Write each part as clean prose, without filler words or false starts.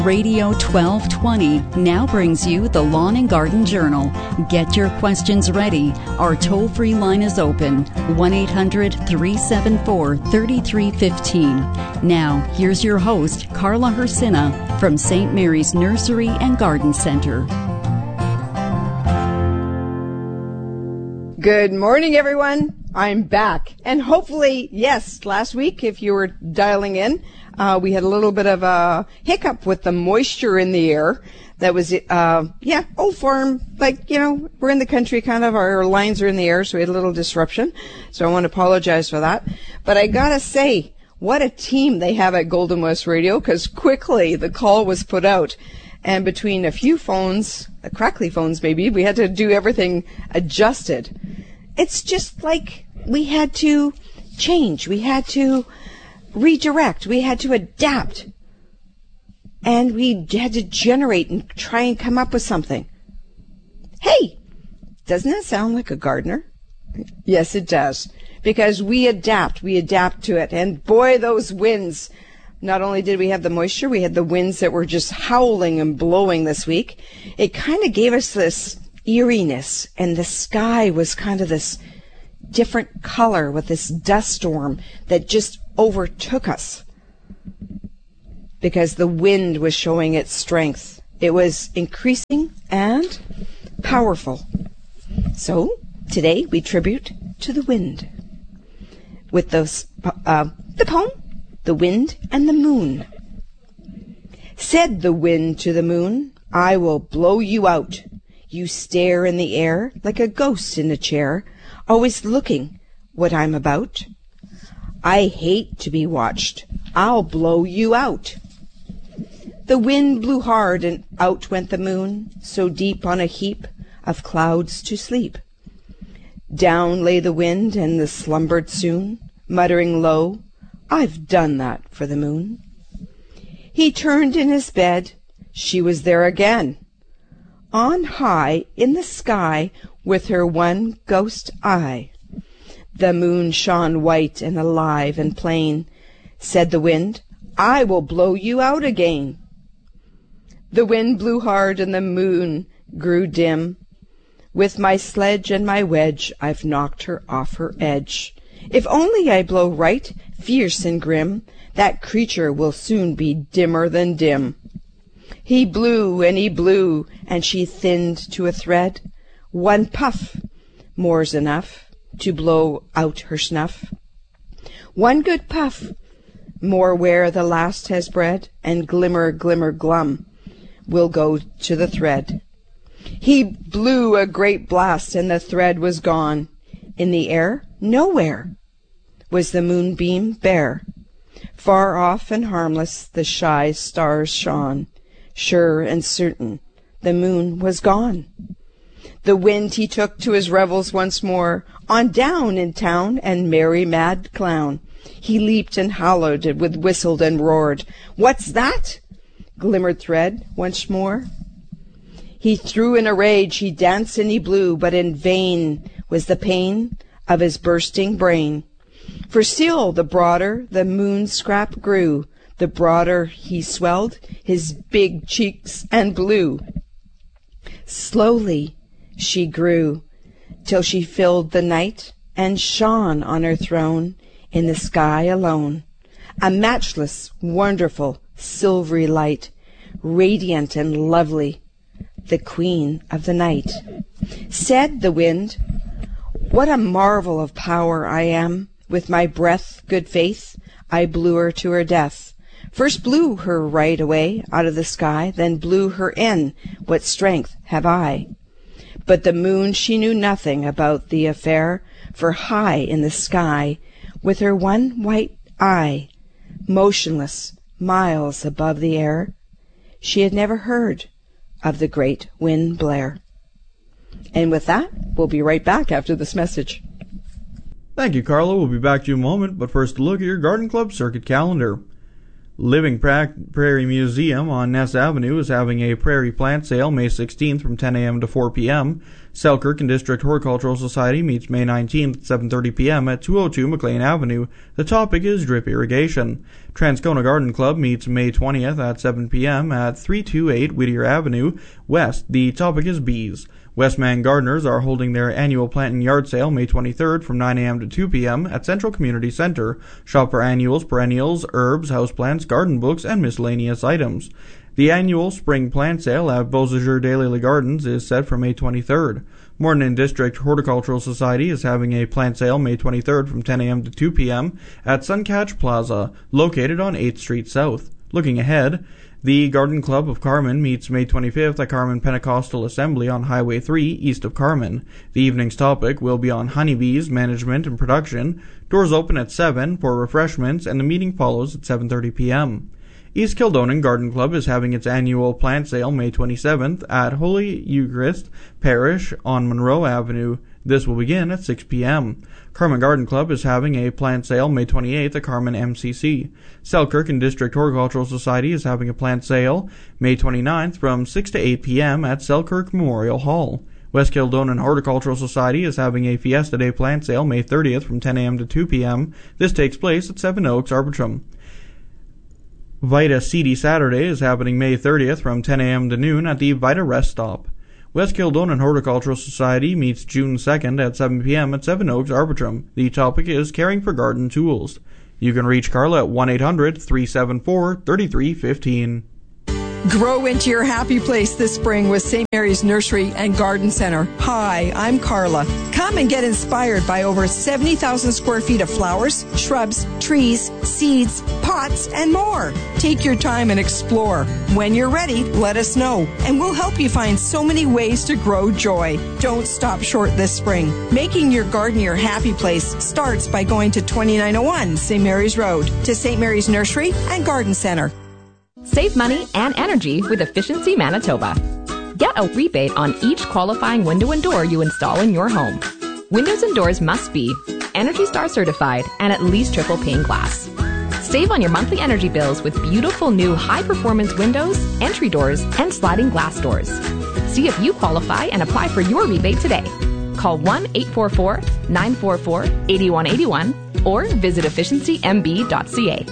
Radio 1220 now brings you the Lawn and Garden Journal. Get your questions ready. Our toll-free line is open, 1-800-374-3315. Now, here's your host, Carla Hersina from St. Mary's Nursery and Garden Center. Good morning, everyone. I'm back. And hopefully, yes, last week, if you were dialing in, we had a little bit of a hiccup with the moisture in the air. That was, old form, we're in the country kind of, our lines are in the air, so we had a little disruption. So I want to apologize for that. But I gotta say, what a team they have at Golden West Radio, because quickly the call was put out. And between a few phones, crackly phones maybe, we had to do everything adjusted. It's just like we had to change. We had to redirect. We had to adapt. And we had to generate and try and come up with something. Hey, doesn't that sound like a gardener? Yes, it does. Because we adapt to it. And boy, those winds. Not only did we have the moisture, we had the winds that were just howling and blowing this week. It kind of gave us this eeriness, and the sky was kind of this different color with this dust storm that just overtook us because the wind was showing its strength. It was increasing and powerful. So today we tribute to the wind with those the poem, The Wind and the Moon. Said the wind to the moon, I will blow you out. You stare in the air like a ghost in a chair, always looking what I'm about. I hate to be watched. I'll blow you out. The wind blew hard and out went the moon, so deep on a heap of clouds to sleep. Down lay the wind and the slumbered soon, muttering low, I've done that for the moon. He turned in his bed. She was there again. On high in the sky with her one ghost eye. The moon shone white and alive and plain. Said the wind, I will blow you out again. The wind blew hard and the moon grew dim. With my sledge and my wedge I've knocked her off her edge. If only I blow right, fierce and grim, that creature will soon be dimmer than dim. He blew, and she thinned to a thread. One puff, more's enough to blow out her snuff. One good puff, more where the last has bred, and glimmer, glimmer, glum, will go to the thread. He blew a great blast, and the thread was gone. In the air, nowhere, was the moonbeam bare. Far off and harmless the shy stars shone. Sure and certain the moon was gone. The wind he took to his revels once more, on down in town and merry mad clown. He leaped and howled, with whistled and roared. What's that? Glimmered thread once more. He threw in a rage, he danced and he blew, but in vain was the pain of his bursting brain. For still the broader the moon scrap grew, the broader he swelled his big cheeks and blew. Slowly she grew, till she filled the night and shone on her throne in the sky alone, a matchless, wonderful, silvery light, radiant and lovely, the queen of the night. Said the wind, what a marvel of power I am! With my breath, good faith, I blew her to her death. First blew her right away out of the sky, then blew her in. What strength have I? But the moon, she knew nothing about the affair, for high in the sky, with her one white eye, motionless, miles above the air, she had never heard of the great wind blare. And with that, we'll be right back after this message. Thank you, Carla. We'll be back to you in a moment, but first a look at your Garden Club Circuit calendar. Living Prairie Museum on Ness Avenue is having a prairie plant sale May 16th from 10 a.m. to 4 p.m. Selkirk and District Horticultural Society meets May 19th at 7:30 p.m. at 202 McLean Avenue. The topic is drip irrigation. Transcona Garden Club meets May 20th at 7 p.m. at 328 Whittier Avenue West. The topic is bees. Westman Gardeners are holding their annual plant and yard sale May 23rd from 9 a.m. to 2 p.m. at Central Community Center. Shop for annuals, perennials, herbs, houseplants, garden books, and miscellaneous items. The annual spring plant sale at Beausejour Daily Gardens is set for May 23rd. Moreton District Horticultural Society is having a plant sale May 23rd from 10 a.m. to 2 p.m. at Suncatch Plaza, located on 8th Street South. Looking ahead, the Garden Club of Carman meets May 25th at Carman Pentecostal Assembly on Highway 3, east of Carman. The evening's topic will be on honeybees, management, and production. Doors open at 7 for refreshments, and the meeting follows at 7:30 p.m. East Kildonan Garden Club is having its annual plant sale May 27th at Holy Eucharist Parish on Monroe Avenue. This will begin at 6 p.m. Carman Garden Club is having a plant sale May 28th at Carman MCC. Selkirk and District Horticultural Society is having a plant sale May 29th from 6 to 8 p.m. at Selkirk Memorial Hall. West Kildonan Horticultural Society is having a Fiesta Day plant sale May 30th from 10 a.m. to 2 p.m. This takes place at Seven Oaks, Arbitrum. Vita Seedy Saturday is happening May 30th from 10 a.m. to noon at the Vita Rest Stop. West Kildonan Horticultural Society meets June 2nd at 7 p.m. at Seven Oaks, Arbitrum. The topic is caring for garden tools. You can reach Carla at 1-800-374-3315. Grow into your happy place this spring with St. Mary's Nursery and Garden Center. Hi, I'm Carla. Come and get inspired by over 70,000 square feet of flowers, shrubs, trees, seeds, pots, and more. Take your time and explore. When you're ready, let us know, and we'll help you find so many ways to grow joy. Don't stop short this spring. Making your garden your happy place starts by going to 2901 St. Mary's Road to St. Mary's Nursery and Garden Center. Save money and energy with Efficiency Manitoba. Get a rebate on each qualifying window and door you install in your home. Windows and doors must be Energy Star certified and at least triple pane glass. Save on your monthly energy bills with beautiful new high-performance windows, entry doors, and sliding glass doors. See if you qualify and apply for your rebate today. Call 1-844-944-8181 or visit efficiencymb.ca.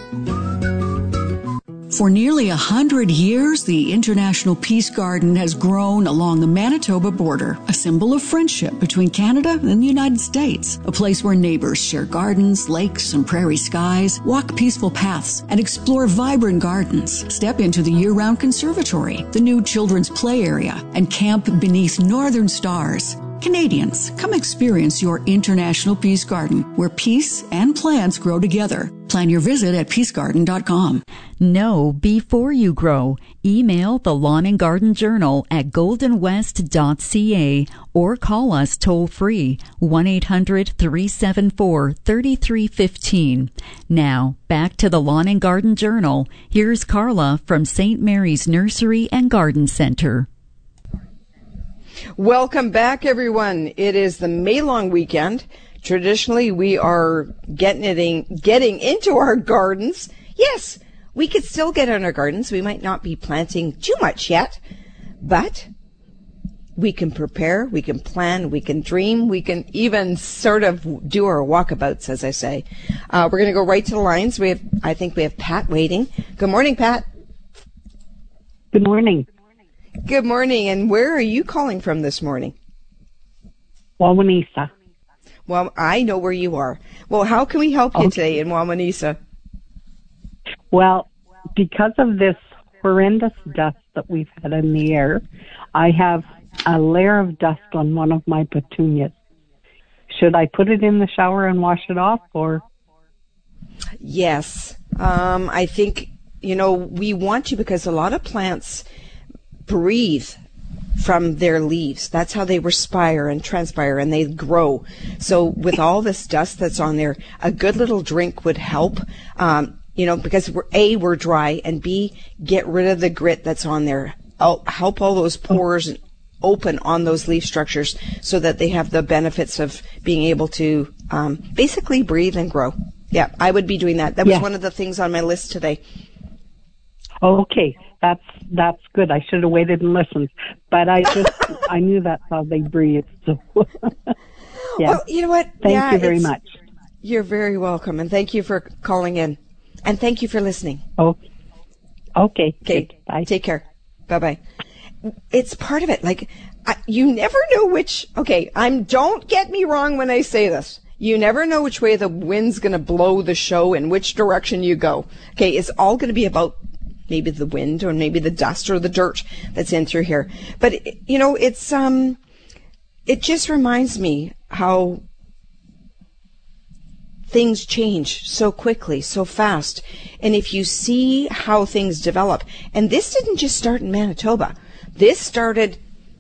For nearly 100 years, the International Peace Garden has grown along the Manitoba border, a symbol of friendship between Canada and the United States, a place where neighbors share gardens, lakes, and prairie skies, walk peaceful paths, and explore vibrant gardens. Step into the year-round conservatory, the new children's play area, and camp beneath northern stars. Canadians, come experience your International Peace Garden, where peace and plants grow together. Plan your visit at peacegarden.com. Know before you grow. Email the Lawn and Garden Journal at goldenwest.ca or call us toll-free 1-800-374-3315. Now, back to the Lawn and Garden Journal. Here's Carla from St. Mary's Nursery and Garden Center. Welcome back, everyone. It is the May long weekend. Traditionally, we are getting into our gardens. Yes, we could still get in our gardens. We might not be planting too much yet, but we can prepare, we can plan, we can dream, we can even sort of do our walkabouts, as I say. We're going to go right to the lines. I think we have Pat waiting. Good morning, Pat. Good morning. Good morning, and where are you calling from this morning? Wawanesa. Well, I know where you are. Well, how can we help you today in Wawanesa? Well, because of this horrendous dust that we've had in the air, I have a layer of dust on one of my petunias. Should I put it in the shower and wash it off, or? Yes. I think, we want to, because a lot of plants breathe from their leaves. That's how they respire and transpire, and they grow. So with all this dust that's on there, a good little drink would help, because we're dry, and B, get rid of the grit that's on there. Help all those pores open on those leaf structures so that they have the benefits of being able to basically breathe and grow. Yeah, I would be doing that. That was one of the things on my list today. Okay, that's good. I should have waited and listened, but I knew that's how they breathe. So, yeah. Well, you know what? Thank you very much. You're very welcome, and thank you for calling in, and thank you for listening. Okay. Bye. Take care. Bye-bye. It's part of it. Like, you never know which. Okay, don't get me wrong when I say this. You never know which way the wind's going to blow the show and which direction you go. Okay, it's all going to be about maybe the wind or maybe the dust or the dirt that's in through here. But, it's, it just reminds me how things change so quickly, so fast. And if you see how things develop, and this didn't just start in Manitoba. This started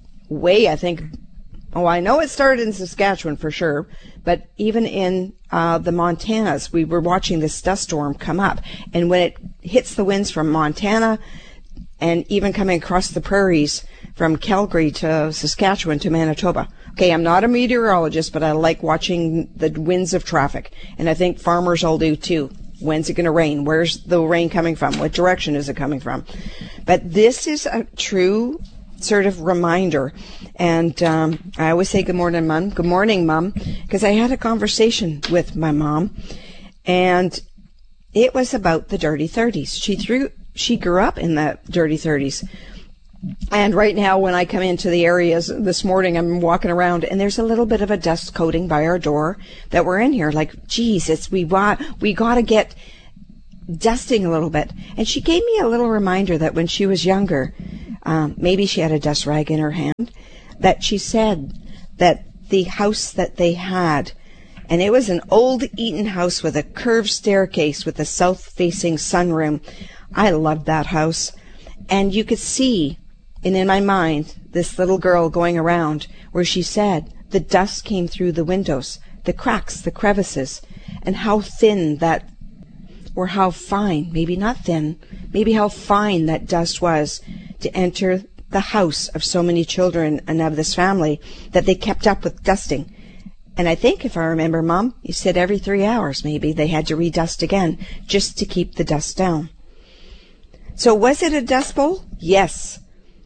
I know it started in Saskatchewan for sure, but even in the Montanas, we were watching this dust storm come up. And when it hits the winds from Montana and even coming across the prairies from Calgary to Saskatchewan to Manitoba. Okay, I'm not a meteorologist, but I like watching the winds of traffic. And I think farmers all do too. When's it going to rain? Where's the rain coming from? What direction is it coming from? But this is a true sort of reminder. And I always say good morning, Mom. Good morning, Mom. Because I had a conversation with my mom, and it was about the dirty 30s. She grew up in the dirty 30s. And right now, when I come into the areas this morning, I'm walking around, and there's a little bit of a dust coating by our door that we're in here. Like, geez, we got to get dusting a little bit. And she gave me a little reminder that when she was younger, maybe she had a dust rag in her hand, that she said that the house that they had, and it was an old Eaton house with a curved staircase with a south-facing sunroom. I loved that house. And you could see, and in my mind, this little girl going around where she said the dust came through the windows, the cracks, the crevices, and how thin that, or how fine, maybe not thin, maybe how fine that dust was to enter the house of so many children and of this family that they kept up with dusting. And I think, if I remember, Mom, you said every 3 hours maybe they had to redust again just to keep the dust down. So was it a dust bowl? Yes.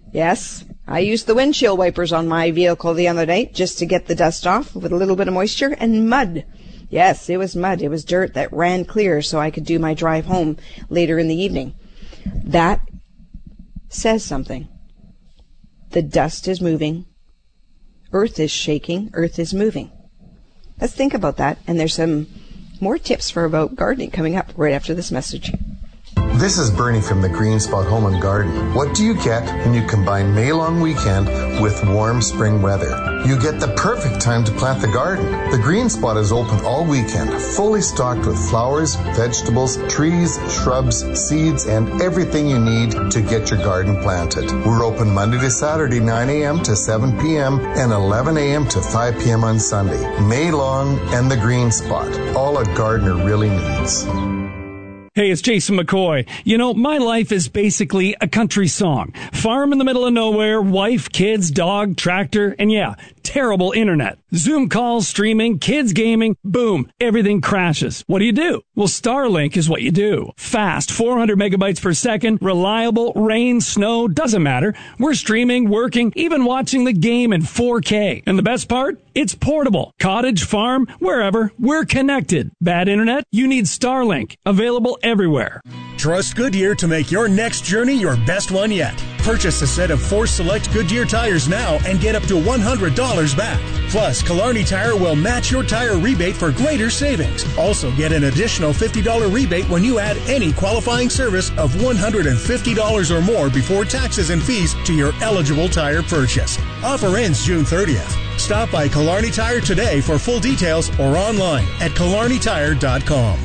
I used the windshield wipers on my vehicle the other day just to get the dust off with a little bit of moisture, and mud. Yes, it was mud. It was dirt that ran clear so I could do my drive home later in the evening. That says something. The dust is moving. Earth is shaking. Earth is moving. Let's think about that. And there's some more tips about gardening coming up right after this message. This is Bernie from the Green Spot Home and Garden. What do you get when you combine May long weekend with warm spring weather? You get the perfect time to plant the garden. The Green Spot is open all weekend, fully stocked with flowers, vegetables, trees, shrubs, seeds, and everything you need to get your garden planted. We're open Monday to Saturday, 9 a.m. to 7 p.m. and 11 a.m. to 5 p.m. on Sunday. May long and the Green Spot. All a gardener really needs. Hey, it's Jason McCoy. You know, my life is basically a country song. Farm in the middle of nowhere, wife, kids, dog, tractor, and yeah, terrible internet. Zoom calls, streaming, kids gaming, boom, everything crashes. What do? Well, Starlink is what you do. Fast, 400 megabytes per second, reliable, rain, snow, doesn't matter. We're streaming, working, even watching the game in 4K. And the best part? It's portable. Cottage, farm, wherever, we're connected. Bad internet? You need Starlink. Available everywhere. Trust Goodyear to make your next journey your best one yet. Purchase a set of 4 select Goodyear tires now and get up to $100 back. Plus, Killarney Tire will match your tire rebate for greater savings. Also, get an additional $50 rebate when you add any qualifying service of $150 or more before taxes and fees to your eligible tire purchase. Offer ends June 30th. Stop by Killarney Tire today for full details or online at killarneytire.com.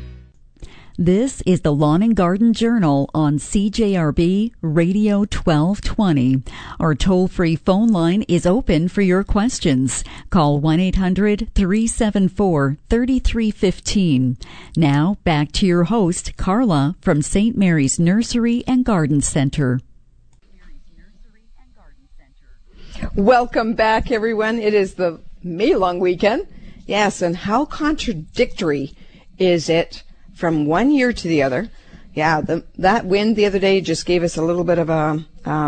This is the Lawn and Garden Journal on CJRB Radio 1220. Our toll-free phone line is open for your questions. Call 1-800-374-3315. Now, back to your host, Carla, from St. Mary's Nursery and Garden Center. Welcome back, everyone. It is the May long weekend. Yes, and how contradictory is it from one year to the other? Yeah, that wind the other day just gave us a little bit of a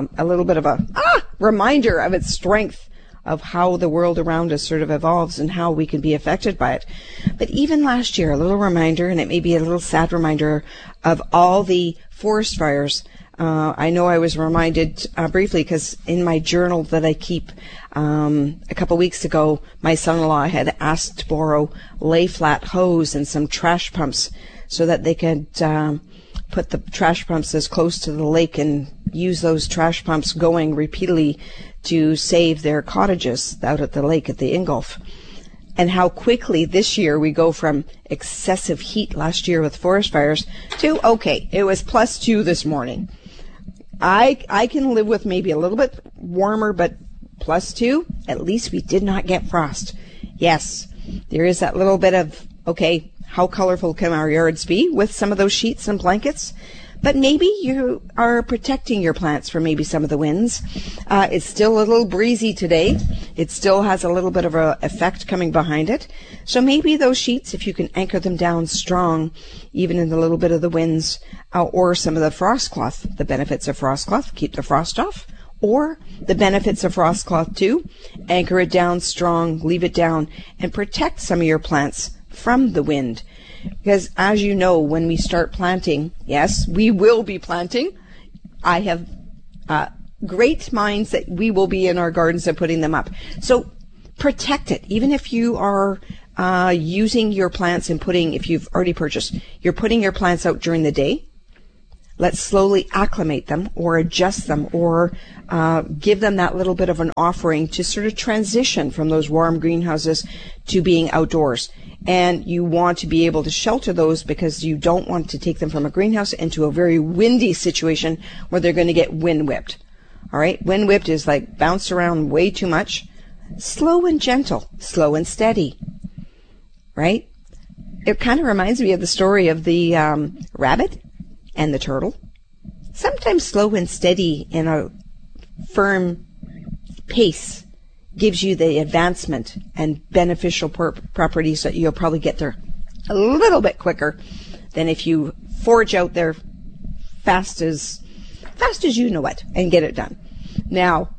reminder of its strength, of how the world around us sort of evolves and how we can be affected by it. But even last year, a little reminder, and it may be a little sad reminder, of all the forest fires. I know I was reminded briefly because in my journal that I keep, a couple weeks ago, my son-in-law had asked to borrow lay-flat hose and some trash pumps so that they could put the trash pumps as close to the lake and use those trash pumps going repeatedly to save their cottages out at the lake at the Ingolf. And how quickly this year we go from excessive heat last year with forest fires to, okay, it was +2 this morning. I can live with maybe a little bit warmer, but +2, at least we did not get frost. Yes, there is that little bit of, okay, how colorful can our yards be with some of those sheets and blankets? But maybe you are protecting your plants from maybe some of the winds. It's still a little breezy today. It still has a little bit of an effect coming behind it. So maybe those sheets, if you can anchor them down strong, even in the little bit of the winds, or some of the frost cloth, the benefits of frost cloth, keep the frost off, or the benefits of frost cloth too, anchor it down strong, leave it down, and protect some of your plants from the wind. Because as you know, when we start planting, yes, we will be planting. I have great minds that we will be in our gardens and putting them up. So protect it. Even if you are using your plants and if you've already purchased, you're putting your plants out during the day. Let's slowly acclimate them or adjust them or give them that little bit of an offering to sort of transition from those warm greenhouses to being outdoors. And you want to be able to shelter those because you don't want to take them from a greenhouse into a very windy situation where they're going to get wind whipped. All right? Wind whipped is like bounce around way too much. Slow and gentle, slow and steady. Right? It kind of reminds me of the story of the rabbit and the turtle. Sometimes slow and steady in a firm pace gives you the advancement and beneficial properties that you'll probably get there a little bit quicker than if you forge out there fast as you know it and get it done. Now,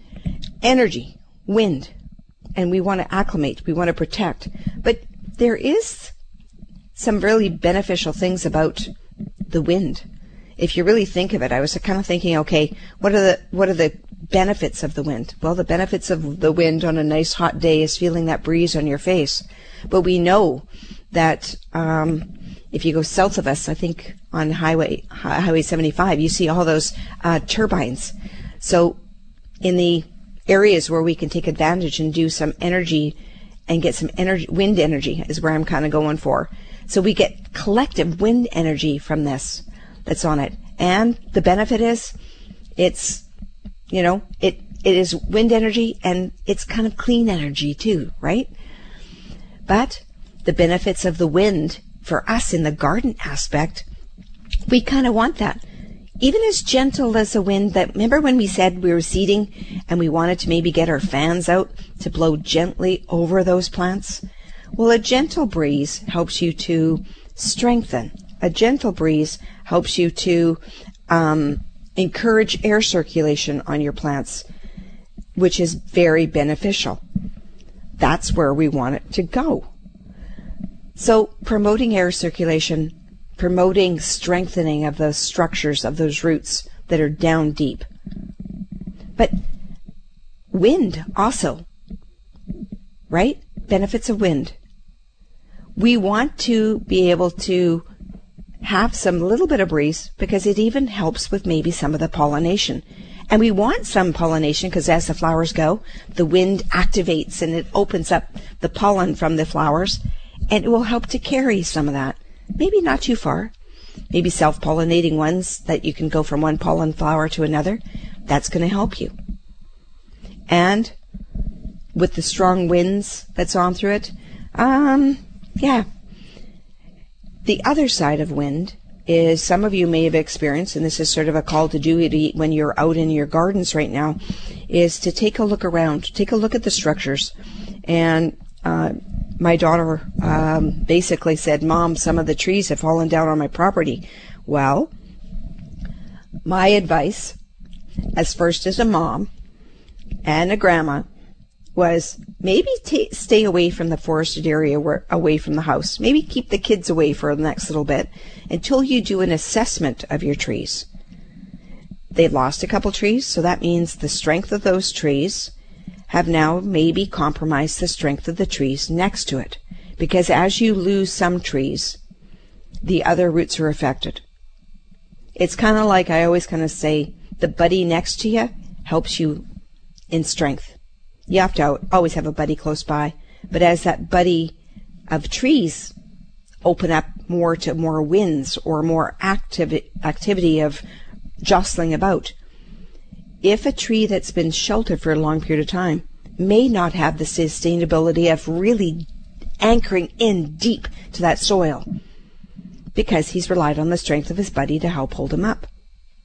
energy, wind, and we want to acclimate, we want to protect, but there is some really beneficial things about the wind. If you really think of it, I was kind of thinking, okay, what are the benefits of the wind? Well, the benefits of the wind on a nice hot day is feeling that breeze on your face. But we know that if you go south of us, I think on Highway 75, you see all those turbines. So in the areas where we can take advantage and do some energy and get some energy, wind energy is where I'm kind of going for. So we get collective wind energy from this that's on it. And the benefit is it's, it is wind energy and it's kind of clean energy too, right? But the benefits of the wind for us in the garden aspect, we kind of want that. Even as gentle as a wind that, remember when we said we were seeding and we wanted to maybe get our fans out to blow gently over those plants? Well, a gentle breeze helps you to strengthen. A gentle breeze helps you to encourage air circulation on your plants, which is very beneficial. That's where we want it to go. So promoting air circulation, promoting strengthening of those structures of those roots that are down deep. But wind also, right? Benefits of wind. We want to be able to have some little bit of breeze because it even helps with maybe some of the pollination. And we want some pollination because as the flowers go, the wind activates and it opens up the pollen from the flowers, and it will help to carry some of that. Maybe not too far. Maybe self-pollinating ones that you can go from one pollen flower to another. That's going to help you. And with the strong winds that's on through it, yeah. The other side of wind is some of you may have experienced, and this is sort of a call to duty when you're out in your gardens right now, is to take a look around, take a look at the structures. And my daughter basically said, "Mom, some of the trees have fallen down on my property." Well, my advice, as first as a mom and a grandma, was maybe stay away from the forested area, away from the house. Maybe keep the kids away for the next little bit until you do an assessment of your trees. They lost a couple trees, so that means the strength of those trees have now maybe compromised the strength of the trees next to it. Because as you lose some trees, the other roots are affected. It's kind of like, I always kind of say, the buddy next to you helps you in strength. You have to always have a buddy close by. But as that buddy of trees open up more to more winds or more activity of jostling about, if a tree that's been sheltered for a long period of time may not have the sustainability of really anchoring in deep to that soil, because he's relied on the strength of his buddy to help hold him up.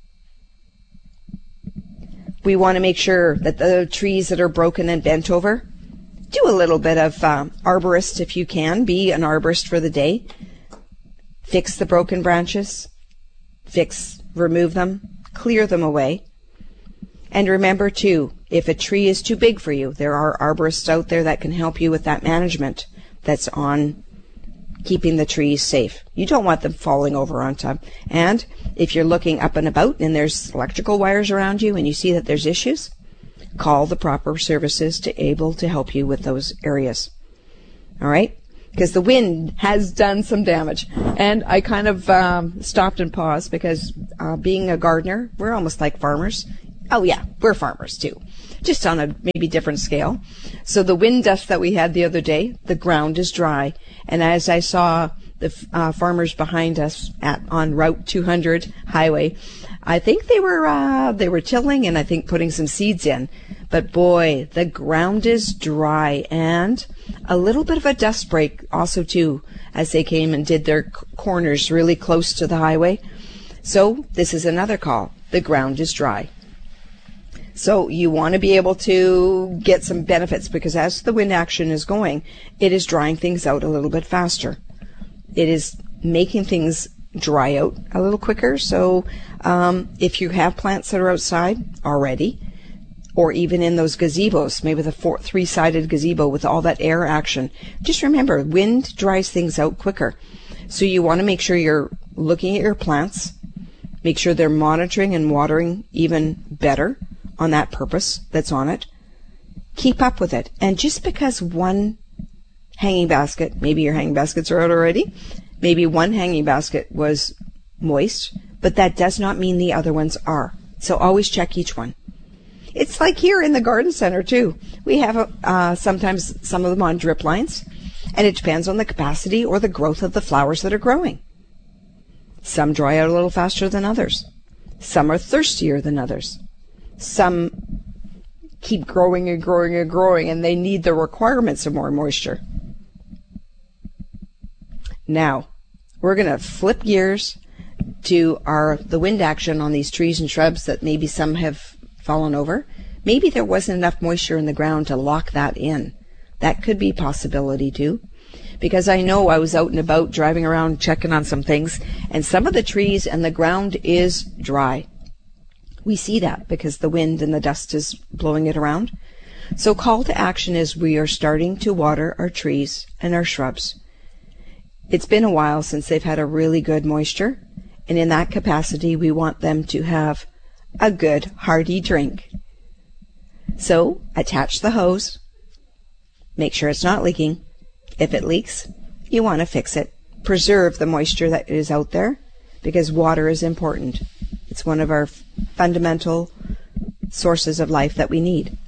We want to make sure that the trees that are broken and bent over, do a little bit of arborist if you can. Be an arborist for the day. Fix the broken branches. Remove them. Clear them away. And remember, too, if a tree is too big for you, there are arborists out there that can help you with that management that's on keeping the trees safe. You don't want them falling over on top. And if you're looking up and about and there's electrical wires around you and you see that there's issues, call the proper services to able to help you with those areas. All right? Because the wind has done some damage. And I kind of stopped and paused because being a gardener, we're almost like farmers. Oh yeah, we're farmers too, just on a maybe different scale. So the wind dust that we had the other day, the ground is dry. And as I saw the farmers behind us on Route 200 highway, I think they were tilling and I think putting some seeds in. But boy, the ground is dry and a little bit of a dust break also too, as they came and did their corners really close to the highway. So this is another call. The ground is dry. So you want to be able to get some benefits because as the wind action is going, it is drying things out a little bit faster. It is making things dry out a little quicker. So if you have plants that are outside already, or even in those gazebos, maybe the three-sided gazebo with all that air action, just remember, wind dries things out quicker. So you want to make sure you're looking at your plants, make sure they're monitoring and watering even better on that purpose that's on it. Keep up with it. And just because one hanging basket, maybe your hanging baskets are out already, maybe one hanging basket was moist, but that does not mean the other ones are. So always check each one. It's like here in the garden center too. We have sometimes some of them on drip lines, and it depends on the capacity or the growth of the flowers that are growing. Some dry out a little faster than others. Some are thirstier than others. Some keep growing and growing and growing, and they need the requirements of more moisture. Now, we're going to flip gears to the wind action on these trees and shrubs that maybe some have fallen over. Maybe there wasn't enough moisture in the ground to lock that in. That could be a possibility too. Because I know I was out and about driving around checking on some things, and some of the trees and the ground is dry. We see that because the wind and the dust is blowing it around. So call to action is we are starting to water our trees and our shrubs. It's been a while since they've had a really good moisture, and in that capacity we want them to have a good hearty drink. So attach the hose. Make sure it's not leaking. If it leaks, you want to fix it. Preserve the moisture that is out there because water is important. It's one of our fundamental sources of life that we need.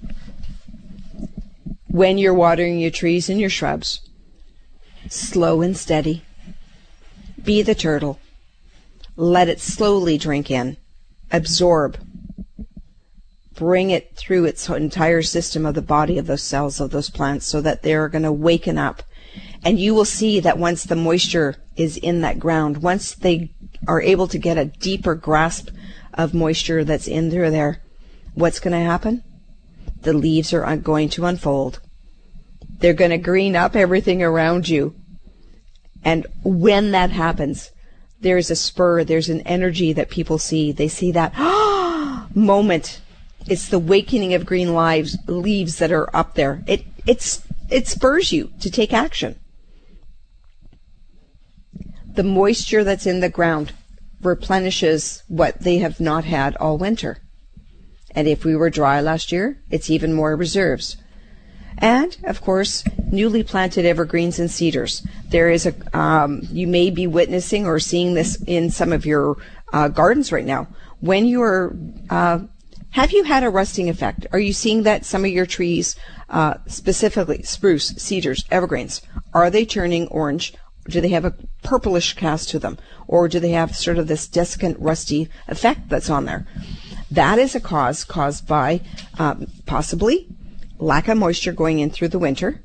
When you're watering your trees and your shrubs, slow and steady. Be the turtle. Let it slowly drink in, absorb, bring it through its entire system of the body of those cells of those plants so that they're going to waken up. And you will see that once the moisture is in that ground, once they are able to get a deeper grasp of moisture that's in there, what's going to happen? The leaves are going to unfold. They're going to green up everything around you. And when that happens, there's a spur, there's an energy that people see. They see that moment. It's the wakening of green leaves that are up there. It spurs you to take action. The moisture that's in the ground replenishes what they have not had all winter. And if we were dry last year, it's even more reserves. And, of course, newly planted evergreens and cedars. There is you may be witnessing or seeing this in some of your gardens right now. When you're, have you had a rusting effect? Are you seeing that some of your trees, specifically spruce, cedars, evergreens, are they turning orange? Do they have a purplish cast to them? Or do they have sort of this desiccant, rusty effect that's on there? That is a cause caused by possibly lack of moisture going in through the winter,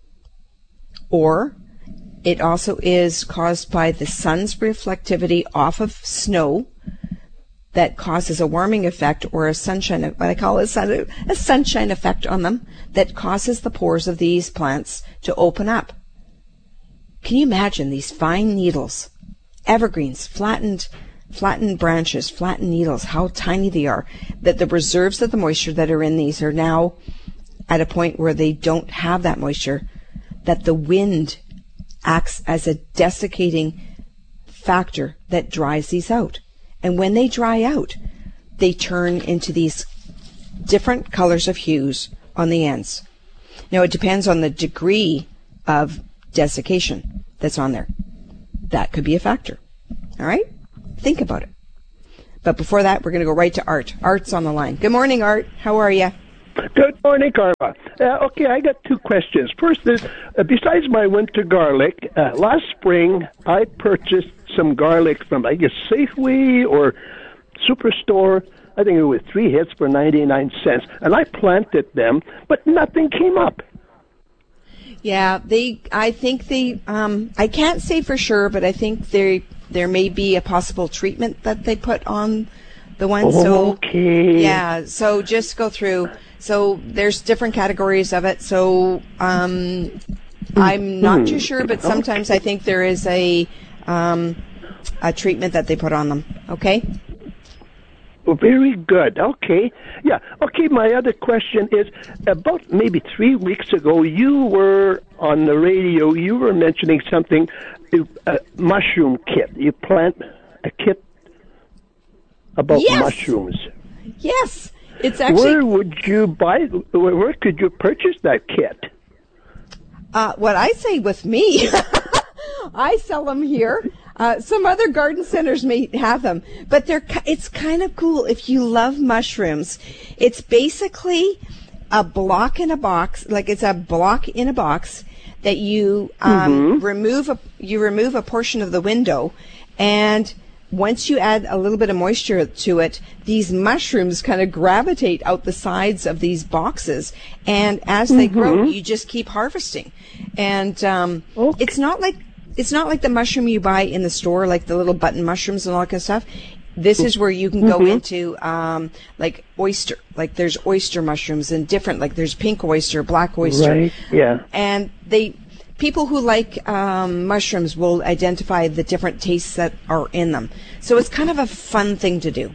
or it also is caused by the sun's reflectivity off of snow that causes a warming effect or a sunshine, what I call a sunshine effect on them that causes the pores of these plants to open up. Can you imagine these fine needles, evergreens, flattened branches, flattened needles, how tiny they are, that the reserves of the moisture that are in these are now at a point where they don't have that moisture, that the wind acts as a desiccating factor that dries these out. And when they dry out, they turn into these different colors of hues on the ends. Now, it depends on the degree of desiccation that's on there. That could be a factor. All right? Think about it. But before that, we're going to go right to Art. Art's on the line. Good morning, Art. How are you? Good morning, Carla. Okay, I got two questions. First is, besides my winter garlic, last spring I purchased some garlic from, I guess, Safeway or Superstore. I think it was 3 hits for 99 cents. And I planted them, but nothing came up. Yeah, I can't say for sure, but I think there may be a possible treatment that they put on the one. Okay. So, yeah, so just go through. So there's different categories of it. So I'm not too sure, but sometimes I think there is a treatment that they put on them. Okay? Well, very good. Okay. Yeah. Okay, my other question is, about maybe 3 weeks ago, you were on the radio, you were mentioning something, a mushroom kit. You plant a kit about mushrooms. Yes. It's actually... Where would you buy, where could you purchase that kit? What I say with me, I sell them here. Some other garden centers may have them, but it's kind of cool if you love mushrooms. It's basically a block in a box, like it's a block in a box that you remove a portion of the window, and once you add a little bit of moisture to it, these mushrooms kind of gravitate out the sides of these boxes, and as they grow, you just keep harvesting. And it's not like the mushroom you buy in the store, like the little button mushrooms and all that kind of stuff. This is where you can go into like oyster. Like there's oyster mushrooms and different, like there's pink oyster, black oyster. Right, yeah. And people who like mushrooms will identify the different tastes that are in them. So it's kind of a fun thing to do.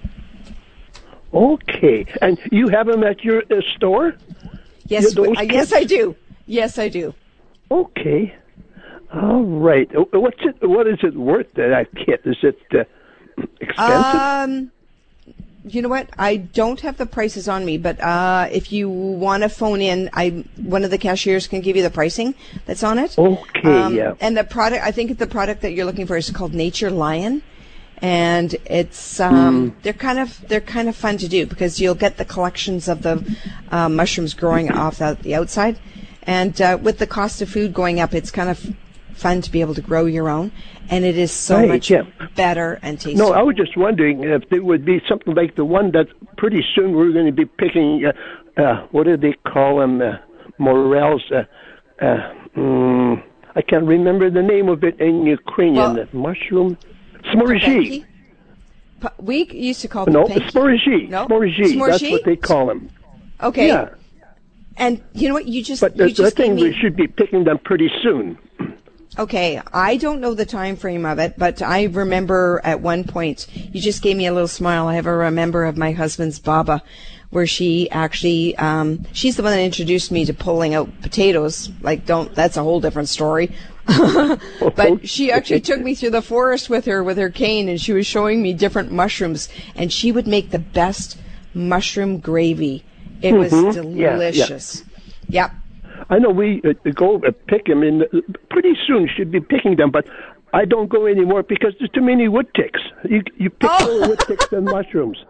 Okay. And you have them at your store? Yes, yes, I do. Yes, I do. Okay. All right. What is it worth, that kit? Is it expensive? You know what? I don't have the prices on me, but if you want to phone in, one of the cashiers can give you the pricing that's on it. Okay, yeah. And the product, I think the product that you're looking for is called Nature Lion, and it's they're kind of fun to do because you'll get the collections of the mushrooms growing off the outside, and with the cost of food going up, it's kind of fun to be able to grow your own, and it is so much better and tastier. No, I was just wondering if there would be something like the one that pretty soon we're going to be picking, what do they call them, morels, I can't remember the name of it in Ukrainian, mushroom, smorgy. We used to call them smorgy. No? Smorgy, that's what they call them. Okay. Yeah. And you know what, you just we should be picking them pretty soon. Okay, I don't know the time frame of it, but I remember at one point, you just gave me a little smile. I have a remember of my husband's Baba, where she actually, she's the one that introduced me to pulling out potatoes. That's a whole different story. But she actually took me through the forest with her cane, and she was showing me different mushrooms, and she would make the best mushroom gravy. It was delicious. Yeah. I know we go pick them in pretty soon. Should be picking them, but I don't go anymore because there's too many wood ticks. You pick more wood ticks than mushrooms.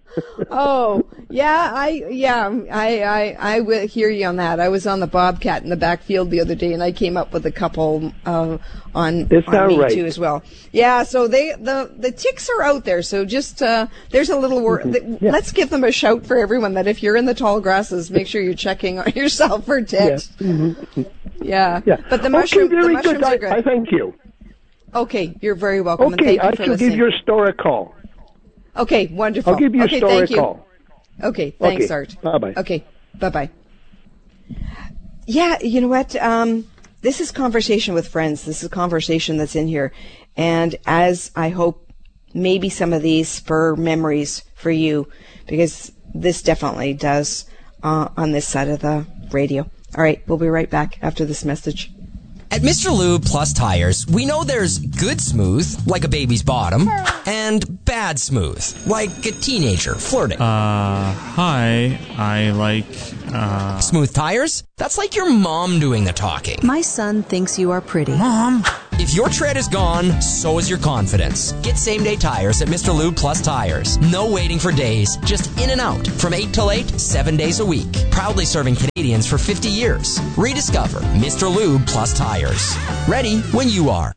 I will hear you on that. I was on the Bobcat in the backfield the other day, and I came up with a couple on me right? too as well. Yeah, so the ticks are out there. So just there's a little word. Let's give them a shout for everyone that if you're in the tall grasses, make sure you're checking on yourself for ticks. Yeah. But the mushrooms are good. I thank you. Okay, you're very welcome. Okay, and thank I you for shall listening. give your store a call. Okay, wonderful. I'll give your store a call. Okay, thanks, Art. Bye-bye. Okay, bye-bye. Yeah, you know what? This is conversation with friends. This is conversation that's in here. And as I hope maybe some of these spur memories for you, because this definitely does on this side of the radio. All right, we'll be right back after this message. At Mr. Lube Plus Tires, we know there's good smooth, like a baby's bottom, and bad smooth, like a teenager flirting. Hi, I like, Smooth tires? That's like your mom doing the talking. My son thinks you are pretty. Mom! If your tread is gone, so is your confidence. Get same-day tires at Mr. Lube Plus Tires. No waiting for days, just in and out. From 8 till 8, 7 days a week. Proudly serving Canadians for 50 years. Rediscover Mr. Lube Plus Tires. Ready when you are.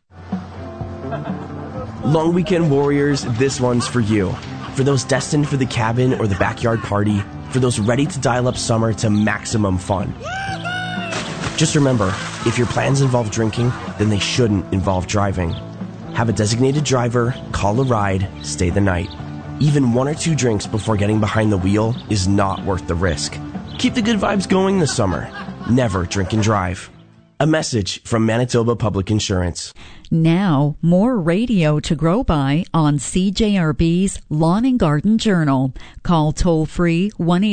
Long weekend warriors, this one's for you. For those destined for the cabin or the backyard party. For those ready to dial up summer to maximum fun. Just remember, if your plans involve drinking, then they shouldn't involve driving. Have a designated driver, call a ride, stay the night. Even 1 or 2 drinks before getting behind the wheel is not worth the risk. Keep the good vibes going this summer. Never drink and drive. A message from Manitoba Public Insurance. Now, more radio to grow by on CJRB's Lawn and Garden Journal. Call toll-free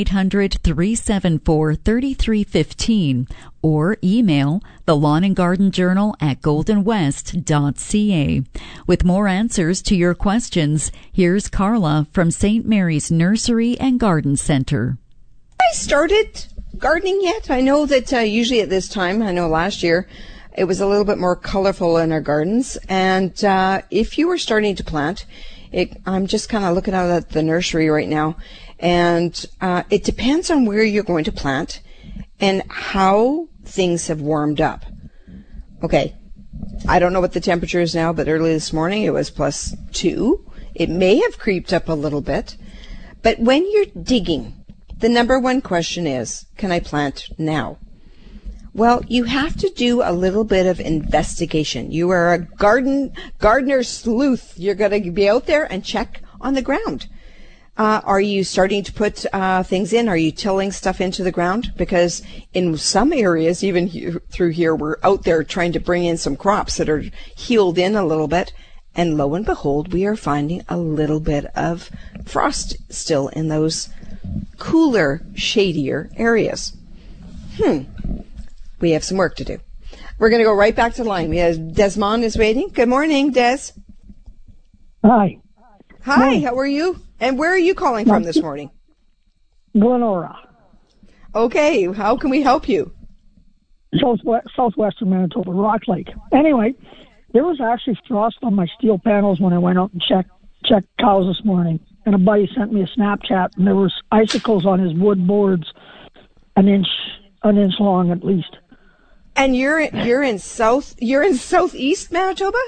1-800-374-3315 or email the Lawn and Garden Journal at goldenwest.ca. With more answers to your questions, here's Carla from St. Mary's Nursery and Garden Center. I started gardening yet? I know that usually at this time, I know last year, it was a little bit more colorful in our gardens. And if you were starting to plant, I'm just kind of looking out at the nursery right now. And it depends on where you're going to plant and how things have warmed up. Okay, I don't know what the temperature is now, but early this morning it was +2. It may have creeped up a little bit. But when you're digging, the number one question is, can I plant now? Well, you have to do a little bit of investigation. You are a gardener sleuth. You're going to be out there and check on the ground. Are you starting to put things in? Are you tilling stuff into the ground? Because in some areas, even through here, we're out there trying to bring in some crops that are healed in a little bit. And lo and behold, we are finding a little bit of frost still in those cooler, shadier areas. We have some work to do. We're going to go right back to the line. We have Desmond is waiting. Good morning, Des. Hi. Hi, morning. How are you? And where are you calling from this morning? Glenora. Okay, how can we help you? Southwestern Manitoba, Rock Lake. Anyway, there was actually frost on my steel panels when I went out and checked cows this morning. And a buddy sent me a Snapchat, and there was icicles on his wood boards an inch long at least. And you're in southeast Manitoba?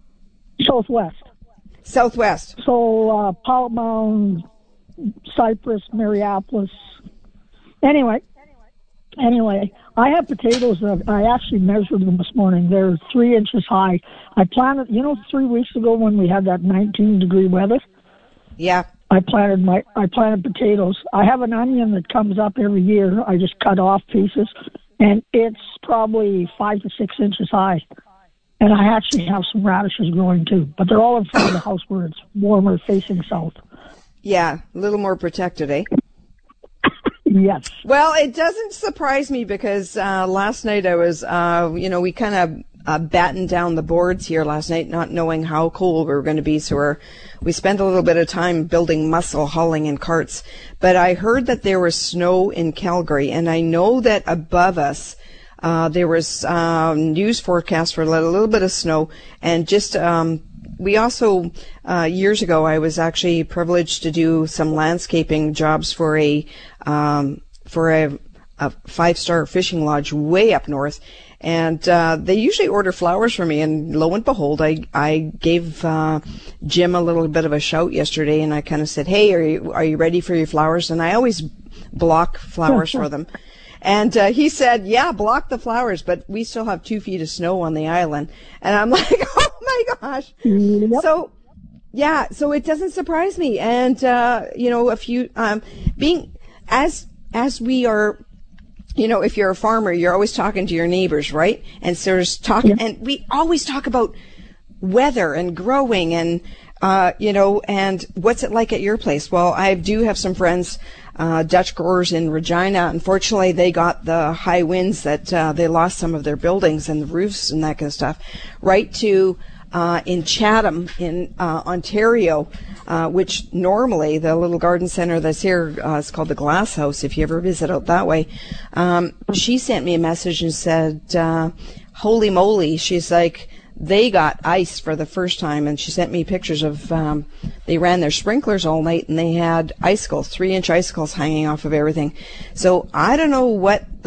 Southwest. So Powell Mound, Cypress, Mariapolis. Anyway, I have potatoes that I actually measured them this morning. They're 3 inches high. I planted, 3 weeks ago when we had that 19-degree weather. Yeah. I planted potatoes. I have an onion that comes up every year. I just cut off pieces, and it's probably 5 to 6 inches high. And I actually have some radishes growing too, but they're all in front of the house where it's warmer facing south. Yeah, a little more protected, eh? Yes. Well, it doesn't surprise me because last night I was, we kind of battened down the boards here last night, not knowing how cold we were going to be. So we spent a little bit of time building muscle, hauling in carts. But I heard that there was snow in Calgary, and I know that above us there was news forecast for a little bit of snow, and just we also years ago I was actually privileged to do some landscaping jobs for a 5-star fishing lodge way up north, and they usually order flowers for me. And lo and behold, I gave Jim a little bit of a shout yesterday, and I kind of said, "Hey, are you ready for your flowers?" And I always block flowers for them. And he said, "Yeah, block the flowers, but we still have 2 feet of snow on the island." And I'm like, "Oh my gosh!" Yep. So, yeah, so it doesn't surprise me. And being as we are, if you're a farmer, you're always talking to your neighbors, right? And so there's and we always talk about weather and growing and and what's it like at your place? Well, I do have some friends, Dutch growers in Regina. Unfortunately, they got the high winds that they lost some of their buildings and the roofs and that kind of stuff. Right to in Chatham in Ontario, which normally the little garden center that's here is called the Glass House. If you ever visit out that way, she sent me a message and said, "Holy moly!" She's like, they got ice for the first time, and she sent me pictures of they ran their sprinklers all night, and they had icicles, 3-inch icicles hanging off of everything. So I don't know what the